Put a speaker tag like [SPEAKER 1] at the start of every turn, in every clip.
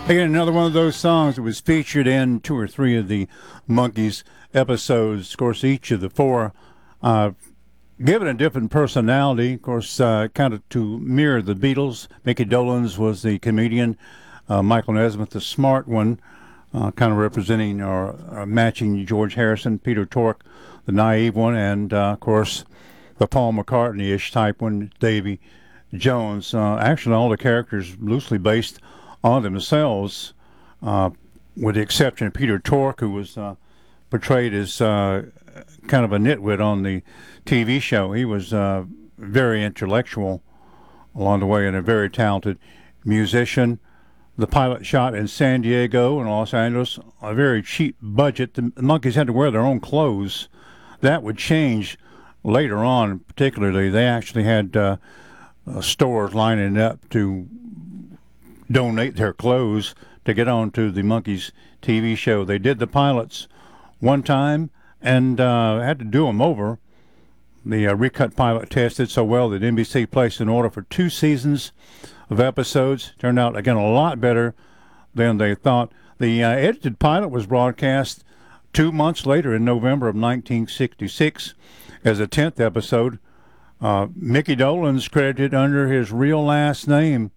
[SPEAKER 1] Again, another one of those songs that was featured in 2 or 3 of the Monkees episodes. Of course, each of the 4 given a different personality, of course, kind of to mirror the Beatles. Mickey Dolenz was the comedian, Michael Nesmith, the smart one, kind of representing or matching George Harrison, Peter Tork, the naive one, and, of course, the Paul McCartney-ish type one, Davy Jones. Actually, all the characters loosely based on themselves, with the exception of Peter Tork, who was portrayed as kind of a nitwit on the TV show. He was very intellectual along the way and a very talented musician. The pilot shot in San Diego and Los Angeles, a very cheap budget. The Monkees had to wear their own clothes. That would change later on, particularly. They actually had stores lining up to donate their clothes to get onto the Monkees TV show. They did the pilots one time and had to do them over. The recut pilot tested so well that NBC placed an order for 2 seasons of episodes. Turned out, again, a lot better than they thought. The edited pilot was broadcast 2 months later in November of 1966 as a 10th episode. Mickey Dolenz credited under his real last name.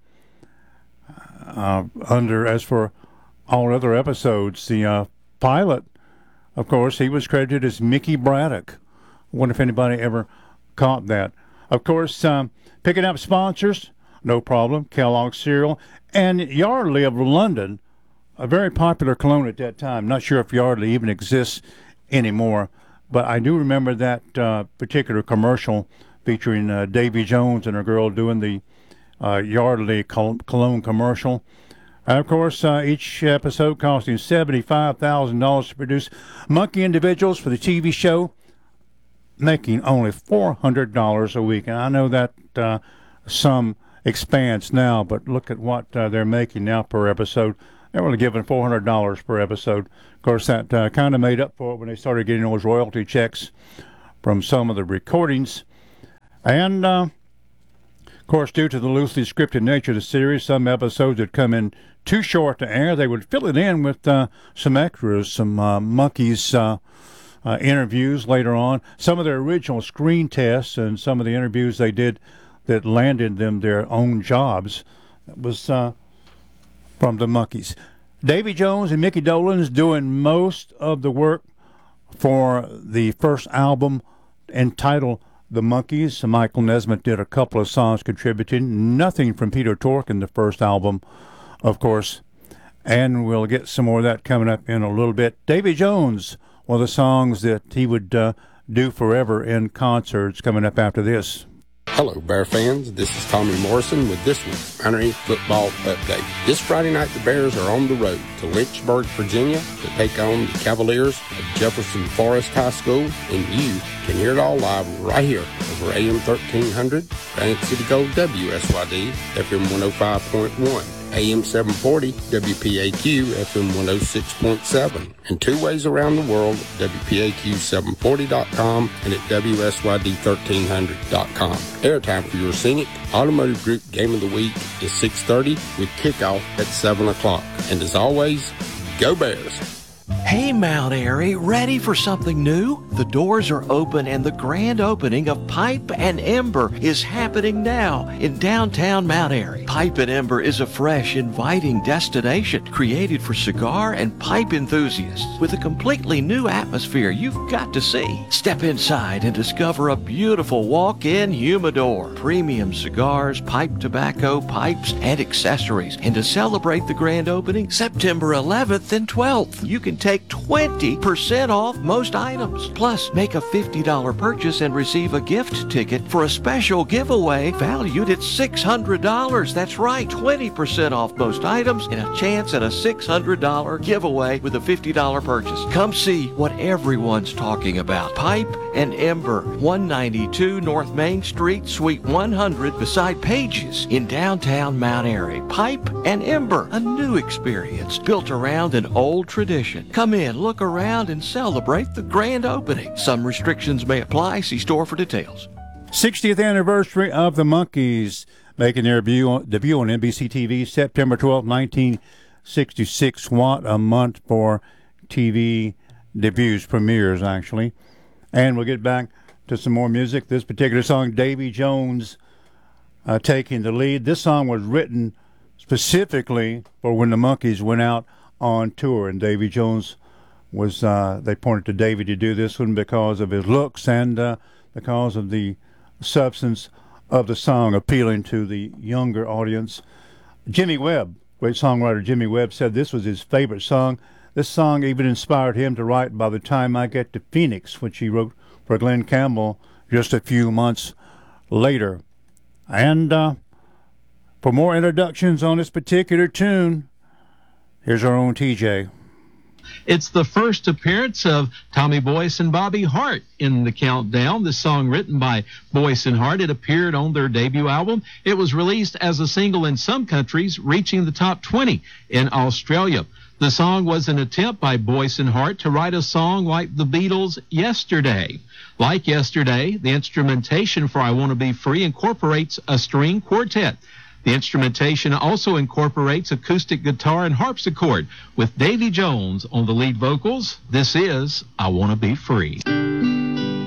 [SPEAKER 1] As for all other episodes, the pilot, of course, he was credited as Mickey Braddock. I wonder if anybody ever caught that. Of course, picking up sponsors, no problem. Kellogg's cereal and Yardley of London, a very popular cologne at that time. Not sure if Yardley even exists anymore, but I do remember that particular commercial featuring Davy Jones and her girl doing the Yardley cologne commercial. And of course, each episode costing $75,000 to produce. Monkey individuals for the TV show making only $400 a week. And I know that some expands now, but look at what they're making now per episode. They're only giving $400 per episode. Of course, that kind of made up for it when they started getting those royalty checks from some of the recordings. And of course, due to the loosely scripted nature of the series, some episodes had come in too short to air. They would fill it in with some extras, some Monkees interviews later on, some of their original screen tests, and some of the interviews they did that landed them their own jobs. That was from the Monkees. Davy Jones and Mickey Dolenz doing most of the work for the first album entitled The Monkees. Michael Nesmith did a couple of songs contributing. Nothing from Peter Tork in the first album, of course. And we'll get some more of that coming up in a little bit. Davy Jones, one of the songs that he would do forever in concerts, coming up after this.
[SPEAKER 2] Hello, Bear fans. This is Tommy Morrison with this week's Mountaineer Football Update. This Friday night, the Bears are on the road to Lynchburg, Virginia to take on the Cavaliers of Jefferson Forest High School, and you can hear it all live right here over AM 1300, Granite City Gold WSYD, FM 105.1. AM 740, WPAQ, FM 106.7, and 2 ways around the world, WPAQ740.com and at WSYD1300.com. Airtime for your Scenic Automotive Group Game of the Week is 6:30 with kickoff at 7 o'clock. And as always, go Bears!
[SPEAKER 3] Hey, Mount Airy, ready for something new? The doors are open and the grand opening of Pipe and Ember is happening now in downtown Mount Airy. Pipe and Ember is a fresh, inviting destination created for cigar and pipe enthusiasts with a completely new atmosphere you've got to see. Step inside and discover a beautiful walk-in humidor, premium cigars, pipe tobacco, pipes, and accessories. And to celebrate the grand opening, September 11th and 12th, you can take 20% off most items. Plus, make a $50 purchase and receive a gift ticket for a special giveaway valued at $600. That's right, 20% off most items and a chance at a $600 giveaway with a $50 purchase. Come see what everyone's talking about. Pipe and Ember, 192 North Main Street, Suite 100, beside Pages in downtown Mount Airy. Pipe and Ember, a new experience built around an old tradition. Come in, look around, and celebrate the grand opening. Some restrictions may apply. See store for details.
[SPEAKER 1] 60th anniversary of the Monkees, making their debut on NBC TV September 12, $66 a month for TV debuts, premieres, actually. And we'll get back to some more music. This particular song, Davy Jones taking the lead. This song was written specifically for when the Monkees went out on tour, and Davy Jones was, they pointed to Davy to do this one because of his looks and because of the substance of the song appealing to the younger audience. Jimmy Webb, great songwriter Jimmy Webb, said this was his favorite song. This song even inspired him to write By the Time I Get to Phoenix, which he wrote for Glenn Campbell just a few months later. And for more introductions on this particular tune, here's our own TJ.
[SPEAKER 4] It's the first appearance of Tommy Boyce and Bobby Hart in the countdown. This song written by Boyce and Hart. It appeared on their debut album. It was released as a single in some countries, reaching the top 20 in Australia. The song was an attempt by Boyce and Hart to write a song like the Beatles' Yesterday. Like Yesterday, the instrumentation for I Want to Be Free incorporates a string quartet. The instrumentation also incorporates acoustic guitar and harpsichord, with Davy Jones on the lead vocals. This is I Want to Be Free.